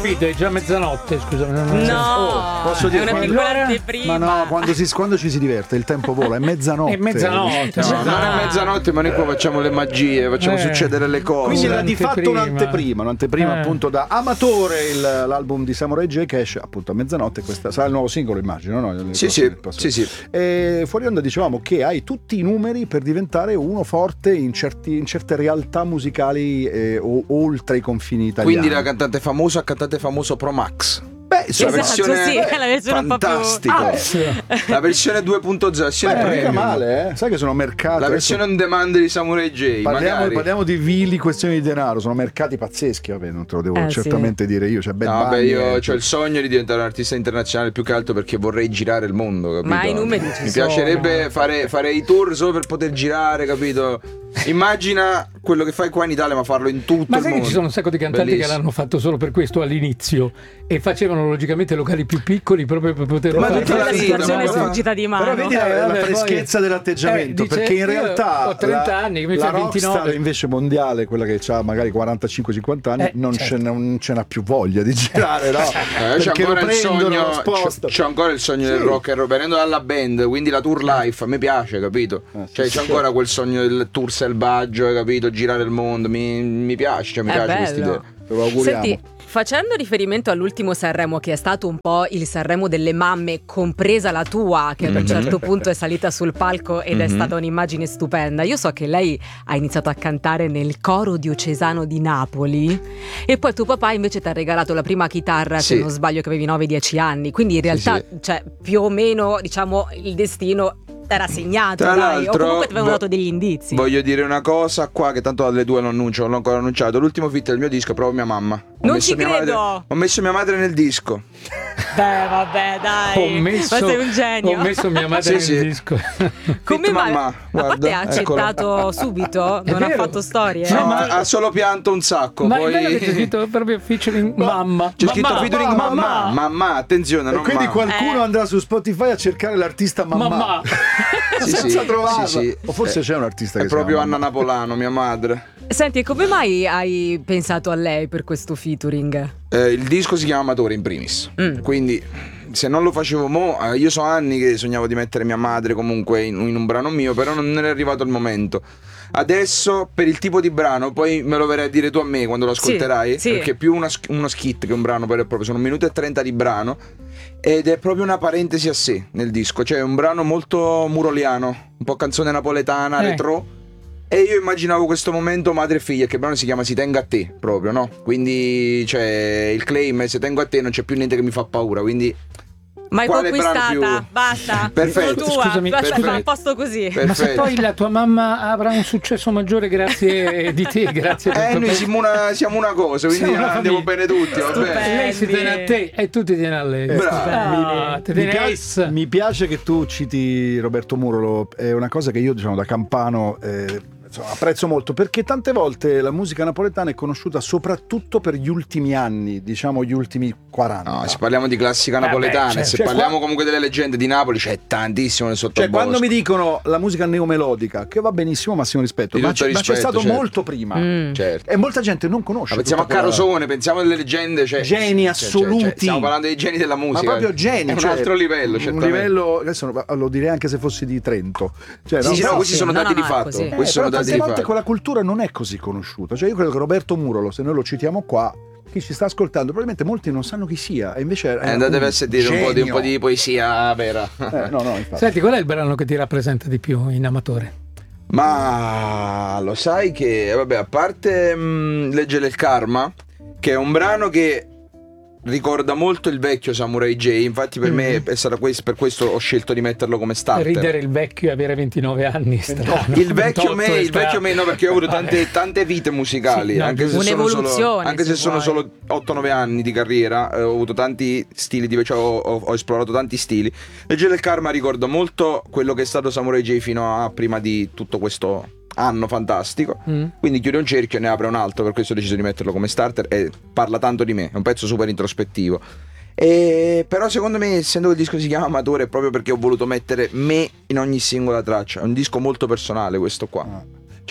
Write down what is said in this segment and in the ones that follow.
capito, è già mezzanotte, scusami. No, posso dire, è una quando- piccola anteprima. Ma no, quando ci si diverte, il tempo vola, è mezzanotte. È mezzanotte. No, non è mezzanotte, ma noi qua facciamo le magie, facciamo succedere le cose. Quindi era di fatto Un'anteprima. un'anteprima appunto da Amatore, l'album di Samurai J che esce appunto a mezzanotte, questa sarà il nuovo singolo, immagino, no? Sì. E fuori onda dicevamo che hai tutti i numeri per diventare uno forte in certe realtà musicali oltre i confini italiani. Quindi la cantante famoso Pro Max. Beh, Esatto, versione sì, è la versione un po' più... fantastico. La versione 2.0, la versione mica premium. male, sai che sono mercati. La versione on demand di Samurai J. Parliamo di vili questioni di denaro, sono mercati pazzeschi, vabbè, non te lo devo certamente dire io, cioè Bad No, Bunny, io ho il sogno di diventare un artista internazionale più che altro perché vorrei girare il mondo, capito? Ma i numeri ci Mi sono. piacerebbe fare i tour solo per poter girare, capito? Immagina quello che fai qua in Italia, ma farlo in tutto Ma il sai che mondo. ci sono un sacco di cantanti Bellissimo. che l'hanno fatto solo per questo all'inizio e facevano logicamente locali più piccoli proprio per poterlo Ma fare. tutta la la vita, situazione ma- sfuggita di mano. Però vedi la vabbè, freschezza poi- dell'atteggiamento, dice, perché in io realtà ho 30 anni, mi la fai rockstar 29. invece mondiale, quella che ha magari 45-50 anni, non ce n'ha più voglia di girare, no? C'è Perché ancora lo il prendono, sogno, lo spostano. c'ho ancora il sogno del Sì. rock and roll, venendo dalla band, quindi la tour life a me piace, capito? Cioè c'è ancora quel sogno del tour selvaggio, capito? Girare il mondo, mi piace, cioè mi È piace bello. questa idea. Te lo auguriamo. Senti, facendo riferimento all'ultimo Sanremo, che è stato un po' il Sanremo delle mamme, compresa la tua, che ad un certo punto è salita sul palco ed è stata un'immagine stupenda. Io so che lei ha iniziato a cantare nel coro diocesano di Napoli e poi tuo papà invece ti ha regalato la prima chitarra, se Sì. non sbaglio, che avevi 9-10 anni. Quindi in realtà, sì. cioè, più o meno, diciamo, il destino era segnato, Tra dai. O l'altro, comunque ti avevano dato degli indizi. Voglio dire una cosa qua che tanto alle 2 lo annuncio, non l'ho ancora annunciato. L'ultimo feat del mio disco è proprio mia mamma. Non ci credo! Ho messo mia madre nel disco. Beh, vabbè, dai. Ma sei un genio. Ho messo mia madre Sì, nel sì. disco. Come Fit mai? mamma, A parte ha guarda, eccola. accettato subito, non ha vero? fatto storie. No, ha solo pianto un sacco. Ma poi è bello che c'è scritto proprio featuring mamma. c'è scritto Mamma, featuring mamma, attenzione, E non quindi ma. qualcuno andrà su Spotify a cercare l'artista mamma. Sì, senza sì, trovarla. sì. O forse c'è un artista È che si proprio chiama Anna Napolano, mia madre. Senti, come mai hai pensato a lei per questo featuring? Il disco si chiama Amatore in primis. Quindi se non lo facevo io so anni che sognavo di mettere mia madre comunque in un brano mio, però non è arrivato il momento. Adesso per il tipo di brano, poi me lo verrai a dire tu a me quando lo ascolterai, sì. perché è più uno skit che un brano vero e proprio, sono 1 minuto e 30 di brano ed è proprio una parentesi a sé nel disco, cioè è un brano molto muroliano, un po' canzone napoletana, retro. E io immaginavo questo momento madre e figlia, che il brano si chiama Si tenga a te, proprio, no? Quindi, cioè, il claim è Se tengo a te non c'è più niente che mi fa paura, quindi... Ma hai Quale brano conquistata, più- basta. Perfetto. Sono tua. Scusami, Lascia perfetto. a posto così. Ma se Perfetto. poi la tua mamma avrà un successo maggiore grazie di te, grazie per Noi siamo una cosa, quindi Siamo una andiamo famiglia. bene tutti, va Stupendo. bene. Lei si tiene a te e tu ti tieni a lei. Bravo. Ti tieni a essa. Mi piace che tu citi Roberto Murolo, è una cosa che io, diciamo, da campano insomma, apprezzo molto, perché tante volte la musica napoletana è conosciuta soprattutto per gli ultimi anni, diciamo gli ultimi 40. No, se parliamo di classica napoletana, cioè, se cioè, parliamo comunque delle leggende di Napoli, c'è tantissimo nel Cioè, sottobosco. quando mi dicono la musica neomelodica, che va benissimo, massimo rispetto, Di ma tutto c'è rispetto, stato certo. molto prima. Certo. E molta gente non conosce. Ma pensiamo a tutta quella- Carosone, pensiamo alle leggende, cioè, Geni assoluti. stiamo parlando dei geni della Ma musica. proprio geni, è un cioè, altro livello, un certamente. livello, adesso lo direi anche se fossi di Trento. Cioè, Sì, sì, no, questi sono no, dati no, di no, è fatto. così. Questi sono però dati tante di volte fatto. quella cultura non è così conosciuta. Cioè, io credo che Roberto Murolo, se noi lo citiamo qua, chi ci sta ascoltando, probabilmente molti non sanno chi sia. E invece è Andatevi un a sentire un po' di poesia vera. no, infatti. Senti, qual è il brano che ti rappresenta di più in Amatore? Ma lo sai che, vabbè, a parte Leggere il Karma, che è un brano che ricorda molto il vecchio Samurai J, infatti per me è stato per questo ho scelto di metterlo come starter. Ridere il vecchio e avere 29 anni, strano. Il vecchio 28 me, è il vecchio strano. me no, perché ho avuto tante vite musicali, Sì, no, anche se un'evoluzione, anche se se sono vuoi. solo 8-9 anni di carriera, ho avuto tanti stili, cioè ho esplorato tanti stili. Leggere il Karma ricorda molto quello che è stato Samurai J fino a prima di tutto questo anno fantastico, quindi chiude un cerchio e ne apre un altro, per questo ho deciso di metterlo come starter e parla tanto di me, è un pezzo super introspettivo. Però secondo me, essendo che il disco si chiama Amatore, è proprio perché ho voluto mettere me in ogni singola traccia, è un disco molto personale questo qua. Cioè,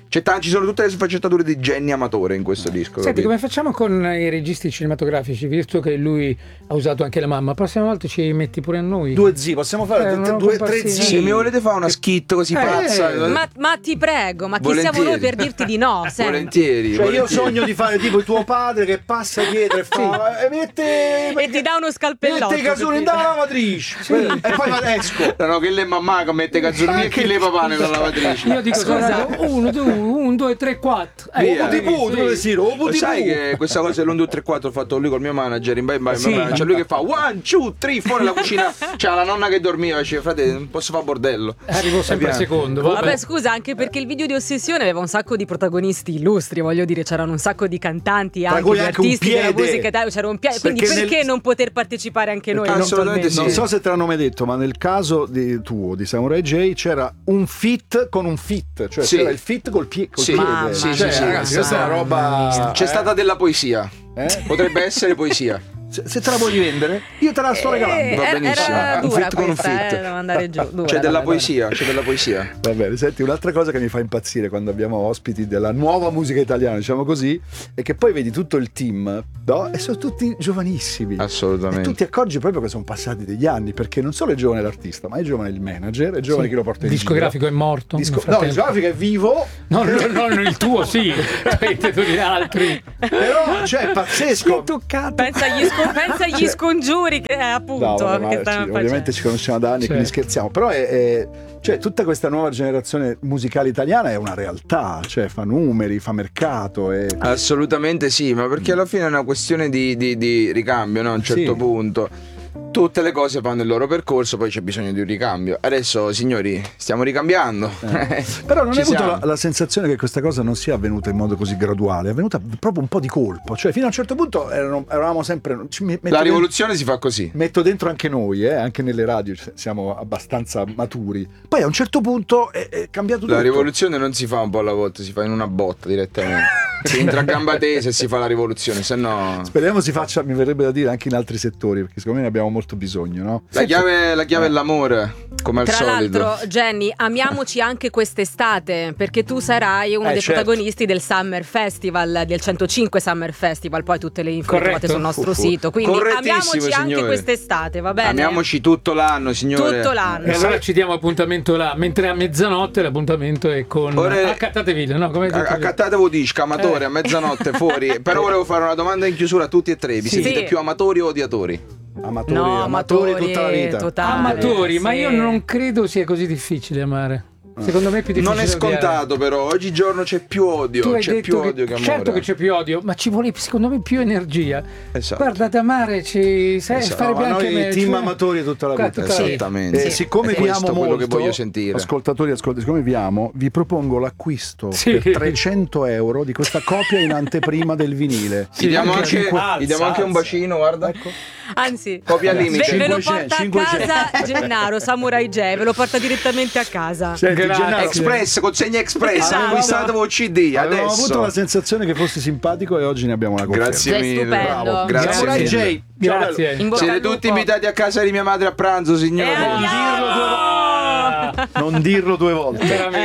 ci sono tutte le sfaccettature di Jenny Amatore in questo disco. Senti, capito? come facciamo con i registi cinematografici, visto che lui ha usato anche la mamma? La prossima volta ci metti pure a noi. 2 zii, possiamo fare una 3 comparsina. zii. Se mi volete fare una skit così pazza, Ma ti prego, ma chi siamo noi per dirti di no? Sempre. volentieri. Cioè io volentieri. sogno di fare tipo tuo padre che passa dietro e fa e mette E ti dà uno scalpellotto. mette i casoni capito? dalla lavatrice e poi esco. No, che le mamma che mette cazzurmi e chi le papà nella lavatrice. Io dico Scusa. 1, 2, 3, 4. Via. Dove si robo di Sai che questa cosa dell'1, 2, 3, 4 ho fatto lui col mio manager in bye Sì. c'è lui che fa 1, 2, 3 fuori la cucina, c'è la nonna che dormiva, dice frate non posso fare bordello. Arrivo sempre al secondo. Vabbè, scusa, anche perché il video di Ossessione aveva un sacco di protagonisti illustri, voglio dire, c'erano un sacco di cantanti, anche cui di anche un artisti della piede. musica italiana, c'era un piede, quindi Perché perché non poter partecipare anche noi? Assolutamente eventualmente? Non so se te l'hanno mai detto, ma nel caso tuo di Samurai J c'era un fit con un fit, cioè Sì. c'era il fit col piede. Sì, Mamma sì, Cioè, sì, ragazzi, questa è una roba. C'è stata della poesia. Potrebbe essere poesia. Se te la vuoi rivendere, io te la sto regalando. Va benissimo. Era Un dura fit con un questa, fit. devo andare giù. Dura, C'è della dura. poesia, c'è della poesia. Va bene, senti, un'altra cosa che mi fa impazzire quando abbiamo ospiti della nuova musica italiana, diciamo così, è che poi vedi tutto il team, no? E sono tutti giovanissimi. Assolutamente. E tu ti accorgi proprio che sono passati degli anni, perché non solo è giovane l'artista, ma è giovane il manager, è giovane chi lo porta in Il giro. discografico è morto. nel No, il frattempo. discografico è vivo, No, il tuo sì. Tu di altri. però, cioè, è pazzesco. Pensa agli scongiuri che appunto No, vabbè, che ma stanno ovviamente facendo. ci conosciamo da anni, Certo. quindi scherziamo. Però cioè, tutta questa nuova generazione musicale italiana è una realtà, cioè fa numeri, fa mercato. Assolutamente sì, ma perché alla fine è una questione di ricambio, no? A un certo Sì. punto. Tutte le cose fanno il loro percorso, poi c'è bisogno di un ricambio. Adesso, signori, stiamo ricambiando. Però non Ci hai avuto siamo. la sensazione che questa cosa non sia avvenuta in modo così graduale, è avvenuta proprio un po' di colpo. Cioè, fino a un certo punto eravamo sempre. La rivoluzione si fa così. Metto dentro anche noi, anche nelle radio siamo abbastanza maturi. Poi a un certo punto è cambiato tutto. La rivoluzione non si fa un po' alla volta, si fa in una botta direttamente. Si entra a gamba tesa e si fa la rivoluzione, se no. Speriamo si faccia, mi verrebbe da dire, anche in altri settori, perché secondo me ne abbiamo molto bisogno, no? La chiave è l'amore, come al Tra solito. l'altro, Jenny, amiamoci anche quest'estate, perché tu sarai uno dei certo. protagonisti del Summer Festival, del 105 Summer Festival, poi tutte le info le trovate Corretto. sul nostro sito, quindi Correttissimo, amiamoci anche signore. quest'estate, va bene? Amiamoci tutto l'anno, signore. Tutto l'anno. E allora ci diamo appuntamento là, mentre a mezzanotte l'appuntamento è con Ora- Accattatevi, no? Come hai detto? Accattatevo disco, amatore, a mezzanotte fuori. Però volevo fare una domanda in chiusura a tutti e tre. Vi Sì. sentite Sì. più amatori o odiatori? Amatori, No, amatori tutta la vita. totale, Amatori, ma sì. io non credo sia così difficile amare. Secondo me è più difficile. Non è scontato, però. Oggigiorno c'è più odio. Tu hai C'è più detto odio che amore. certo che c'è più odio, ma ci vuole secondo me più energia. Esatto. Guarda, ad amare ci sai Esatto. farebbe No, ma anche noi me. team cioè- amatori tutta la Guarda, vita. tutta la vita. Esattamente. Siccome È vi questo amo quello molto, che voglio sentire. ascoltatori, siccome vi amo, vi propongo l'acquisto Sì. per 300 euro di questa copia in anteprima del vinile. Gli diamo anche anche un bacino, guarda. Anzi, Copia al limite. ve lo 500, porta a 500. casa Gennaro, Samurai J, ve lo porta direttamente a casa. Senti, Grazie. Gennaro, Express, consegna Express. Esatto. Acquistatevo il CD avevamo adesso. avuto la sensazione che fosse simpatico e oggi ne abbiamo la conferma. Grazie Sei mille. stupendo. Bravo. Grazie Samurai mille. J, Grazie. In bocca Siete al lupo. tutti invitati a casa di mia madre a pranzo, signori. E andiamo! Non dirlo due volte. Veramente.